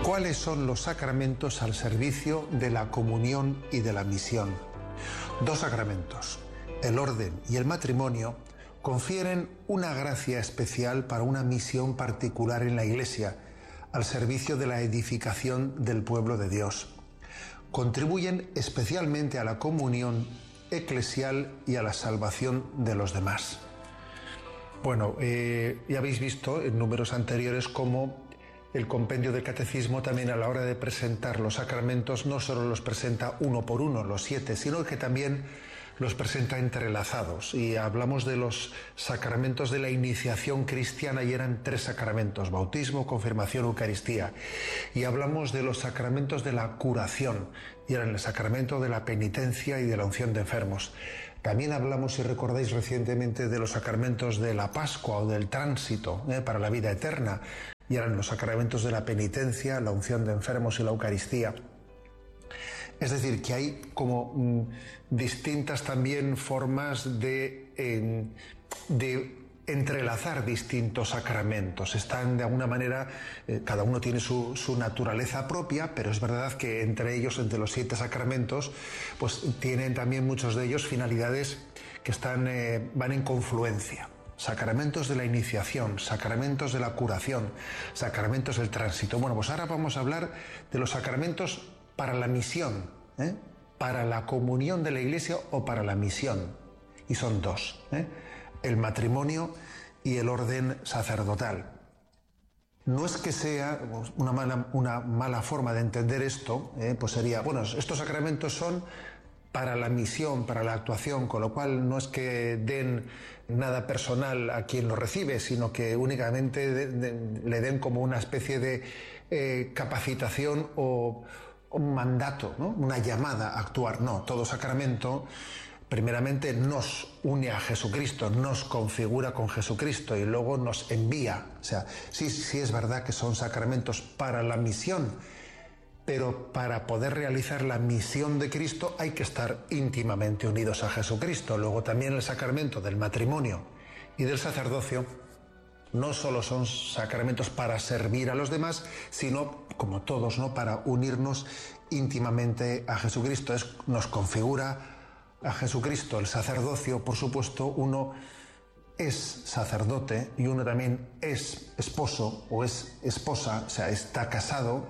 ¿Cuáles son los sacramentos al servicio de la comunión y de la misión? Dos sacramentos, el orden y el matrimonio, confieren una gracia especial para una misión particular en la Iglesia, al servicio de la edificación del pueblo de Dios. Contribuyen especialmente a la comunión eclesial y a la salvación de los demás. Bueno, ya habéis visto en números anteriores cómo el compendio del catecismo también a la hora de presentar los sacramentos no solo los presenta uno por uno, los 7, sino que también los presenta entrelazados. Y hablamos de los sacramentos de la iniciación cristiana y eran 3 sacramentos: bautismo, confirmación, Eucaristía. Y hablamos de los sacramentos de la curación y eran el sacramento de la penitencia y de la unción de enfermos. También hablamos, si recordáis recientemente, de los sacramentos de la Pascua o del tránsito para la vida eterna. Y eran los sacramentos de la penitencia, la unción de enfermos y la Eucaristía. Es decir, que hay como distintas también formas de entrelazar distintos sacramentos. Están de alguna manera, cada uno tiene su naturaleza propia, pero es verdad que entre ellos, entre los 7 sacramentos, pues tienen también muchos de ellos finalidades que van en confluencia. Sacramentos de la iniciación, sacramentos de la curación, sacramentos del tránsito. Bueno, pues ahora vamos a hablar de los sacramentos para la misión, para la comunión de la Iglesia o para la misión. Y son 2, el matrimonio y el orden sacerdotal. No es que sea una mala forma de entender esto, pues sería, bueno, estos sacramentos son para la misión, para la actuación, con lo cual no es que den nada personal a quien lo recibe, sino que únicamente le den como una especie de capacitación o un mandato, ¿no? Una llamada a actuar. No, todo sacramento primeramente nos une a Jesucristo, nos configura con Jesucristo y luego nos envía. O sea, sí es verdad que son sacramentos para la misión, pero para poder realizar la misión de Cristo hay que estar íntimamente unidos a Jesucristo. Luego también el sacramento del matrimonio y del sacerdocio no solo son sacramentos para servir a los demás, sino, como todos, ¿no?, para unirnos íntimamente a Jesucristo. Nos configura a Jesucristo. El sacerdocio, por supuesto, uno es sacerdote y uno también es esposo o es esposa, o sea, está casado,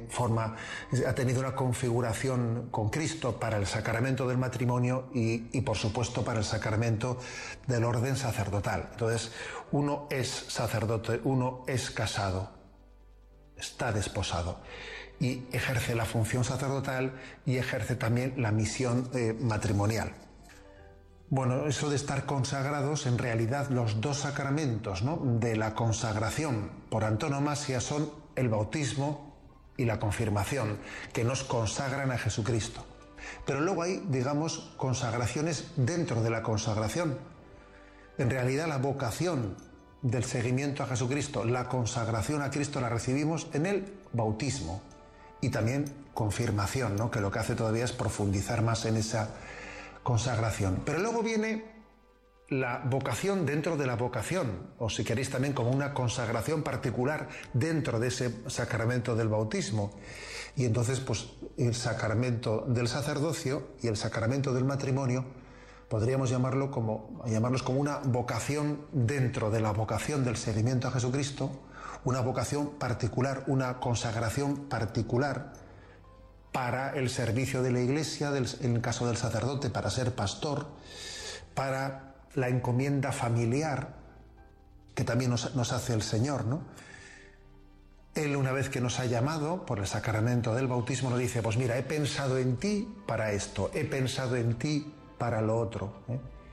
ha tenido una configuración con Cristo para el sacramento del matrimonio y por supuesto para el sacramento del orden sacerdotal. Entonces, uno es sacerdote, uno es casado, está desposado y ejerce la función sacerdotal y ejerce también la misión matrimonial. Bueno, eso de estar consagrados, en realidad los 2 sacramentos, ¿no?, de la consagración por antonomasia son el bautismo y la confirmación, que nos consagran a Jesucristo. Pero luego hay, digamos, consagraciones dentro de la consagración. En realidad la vocación del seguimiento a Jesucristo, la consagración a Cristo la recibimos en el bautismo y también confirmación, ¿no?, que lo que hace todavía es profundizar más en esa consagración. Pero luego viene la vocación dentro de la vocación, o si queréis también como una consagración particular dentro de ese sacramento del bautismo. Y entonces, pues el sacramento del sacerdocio y el sacramento del matrimonio podríamos llamarlos como una vocación dentro de la vocación del seguimiento a Jesucristo, una vocación particular, una consagración particular para el servicio de la Iglesia, en el caso del sacerdote, para ser pastor, para la encomienda familiar, que también nos hace el Señor, ¿no? Él, una vez que nos ha llamado por el sacramento del bautismo, nos dice, pues mira, he pensado en ti para esto, he pensado en ti para lo otro,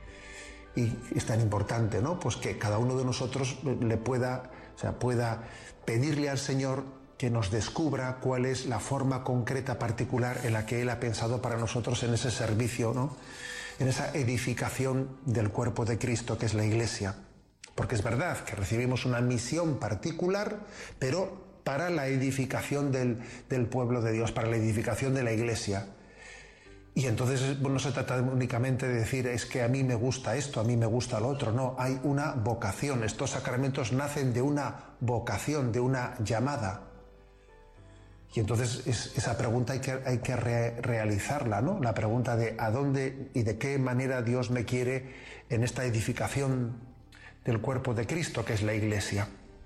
Y es tan importante, ¿no?, pues que cada uno de nosotros pueda pedirle al Señor que nos descubra cuál es la forma concreta particular en la que Él ha pensado para nosotros en ese servicio, ¿no?, en esa edificación del cuerpo de Cristo que es la Iglesia. Porque es verdad que recibimos una misión particular, pero para la edificación del pueblo de Dios, para la edificación de la Iglesia. Y entonces no se trata únicamente de decir es que a mí me gusta esto, a mí me gusta lo otro. No, hay una vocación. Estos sacramentos nacen de una vocación, de una llamada. Y entonces esa pregunta hay que realizarla, ¿no? La pregunta de a dónde y de qué manera Dios me quiere en esta edificación del cuerpo de Cristo, que es la Iglesia.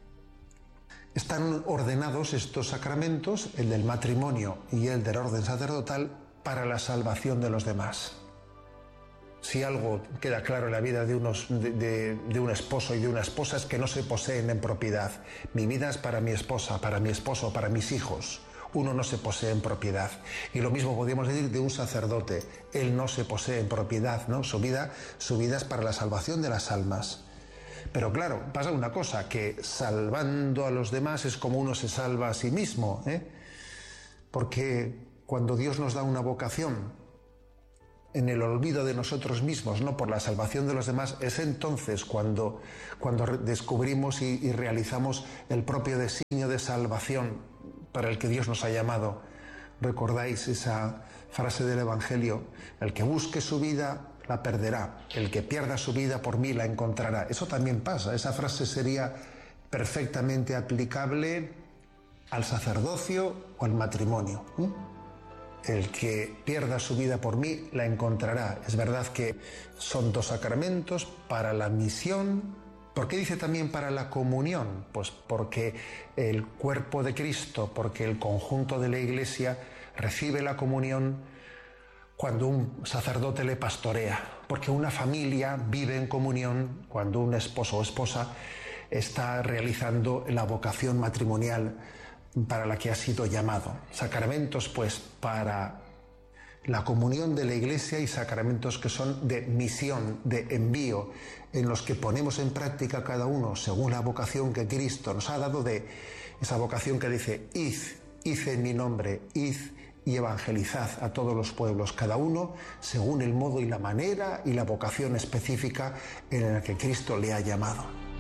Están ordenados estos sacramentos, el del matrimonio y el del orden sacerdotal, para la salvación de los demás. Si algo queda claro en la vida de un esposo y de una esposa es que no se poseen en propiedad. Mi vida es para mi esposa, para mi esposo, para mis hijos. Uno no se posee en propiedad. Y lo mismo podríamos decir de un sacerdote. Él no se posee en propiedad, ¿no? Su vida es para la salvación de las almas. Pero claro, pasa una cosa, que salvando a los demás es como uno se salva a sí mismo, ¿eh? Porque cuando Dios nos da una vocación en el olvido de nosotros mismos, no por la salvación de los demás, es entonces cuando descubrimos y realizamos el propio designio de salvación para el que Dios nos ha llamado. ¿Recordáis esa frase del Evangelio? El que busque su vida la perderá, el que pierda su vida por mí la encontrará. Eso también pasa, esa frase sería perfectamente aplicable al sacerdocio o al matrimonio, ¿eh? El que pierda su vida por mí la encontrará. Es verdad que son dos sacramentos para la misión. ¿Por qué dice también para la comunión? Pues porque el cuerpo de Cristo, porque el conjunto de la Iglesia recibe la comunión cuando un sacerdote le pastorea, porque una familia vive en comunión cuando un esposo o esposa está realizando la vocación matrimonial para la que ha sido llamado. Sacramentos, pues, para la comunión de la Iglesia y sacramentos que son de misión, de envío, en los que ponemos en práctica cada uno según la vocación que Cristo nos ha dado, de esa vocación que dice: id en mi nombre, id y evangelizad a todos los pueblos, cada uno según el modo y la manera y la vocación específica en la que Cristo le ha llamado.